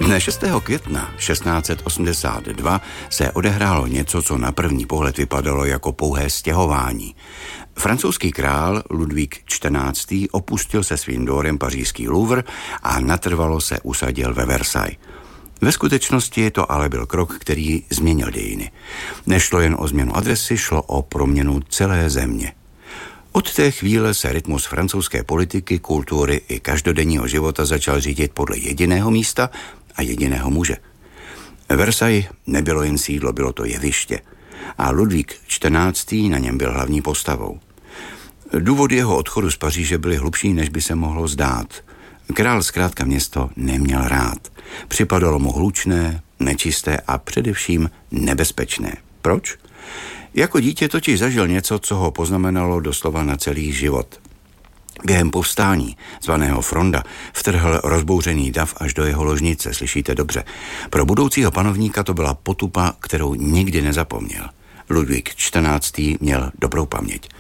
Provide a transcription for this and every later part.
Dne 6. května 1682 se odehrálo něco, co na první pohled vypadalo jako pouhé stěhování. Francouzský král Ludvík XIV. Opustil se svým dvorem pařížský Louvre a natrvalo se usadil ve Versailles. Ve skutečnosti to ale byl krok, který změnil dějiny. Nešlo jen o změnu adresy, šlo o proměnu celé země. Od té chvíle se rytmus francouzské politiky, kultury i každodenního života začal řídit podle jediného místa a jediného muže. Versailles nebylo jen sídlo, bylo to jeviště. A Ludvík XIV. Na něm byl hlavní postavou. Důvody jeho odchodu z Paříže byly hlubší, než by se mohlo zdát. Král zkrátka město neměl rád. Připadalo mu hlučné, nečisté a především nebezpečné. Proč? Jako dítě totiž zažil něco, co ho poznamenalo doslova na celý život. Během povstání, zvaného Fronda, vtrhl rozbouřený dav až do jeho ložnice, slyšíte dobře. Pro budoucího panovníka to byla potupa, kterou nikdy nezapomněl. Ludvík XIV. Měl dobrou paměť.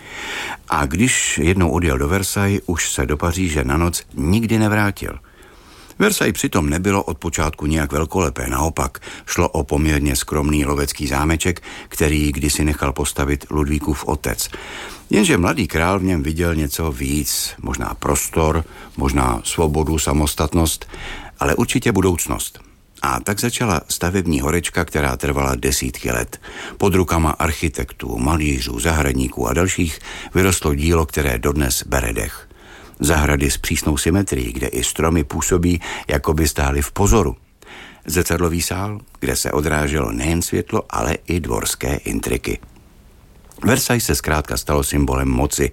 A když jednou odjel do Versailles, už se do Paříže na noc nikdy nevrátil. Versailles přitom nebylo od počátku nějak velkolepé, naopak šlo o poměrně skromný lovecký zámeček, který kdysi nechal postavit Ludvíkův otec. Jenže mladý král v něm viděl něco víc, možná prostor, možná svobodu, samostatnost, ale určitě budoucnost. A tak začala stavební horečka, která trvala desítky let. Pod rukama architektů, malířů, zahradníků a dalších vyrostlo dílo, které dodnes bere dech. Zahrady s přísnou symetrií, kde i stromy působí, jako by stály v pozoru. Zrcadlový sál, kde se odráželo nejen světlo, ale i dvorské intriky. Versailles se zkrátka stalo symbolem moci.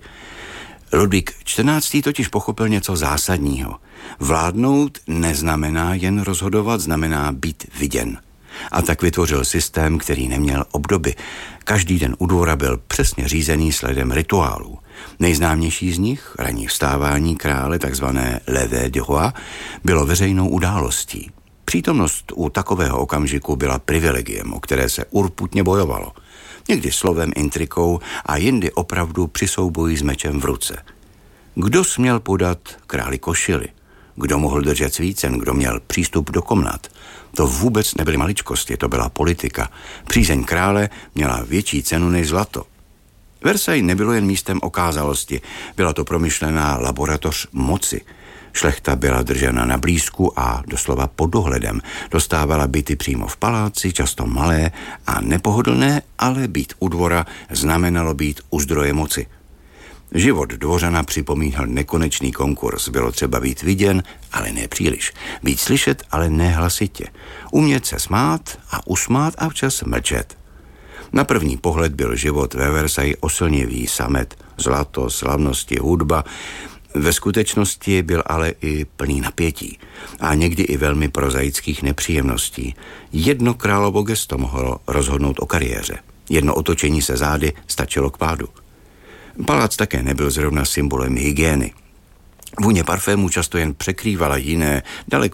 Ludvík XIV. Totiž pochopil něco zásadního. Vládnout neznamená jen rozhodovat, znamená být viděn. A tak vytvořil systém, který neměl obdoby. Každý den u dvora byl přesně řízený sledem rituálů. Nejznámější z nich, ranní vstávání krále, takzvané lever du roi, bylo veřejnou událostí. Přítomnost u takového okamžiku byla privilegiem, o které se urputně bojovalo. Někdy slovem, intrikou a jindy opravdu při souboji s mečem v ruce. Kdo směl podat králi košili? Kdo mohl držet svícen? Kdo měl přístup do komnat? To vůbec nebyly maličkosti, to byla politika. Přízeň krále měla větší cenu než zlato. Versailles nebylo jen místem okázalosti, byla to promyšlená laboratoř moci. Šlechta byla držena na blízku a doslova pod dohledem. Dostávala byty přímo v paláci, často malé a nepohodlné, ale být u dvora znamenalo být u zdroje moci. Život dvořana připomínal nekonečný konkurs. Bylo třeba být viděn, ale ne příliš. Být slyšet, ale ne hlasitě. Umět se smát a usmát a včas mlčet. Na první pohled byl život ve Versailles oslnivý, samet, zlato, slavnosti, hudba. Ve skutečnosti byl ale i plný napětí a někdy i velmi prozaických nepříjemností. Jedno královo gesto mohlo rozhodnout o kariéře. Jedno otočení se zády stačilo k pádu. Palác také nebyl zrovna symbolem hygieny. Vůně parfémů často jen překrývala jiné,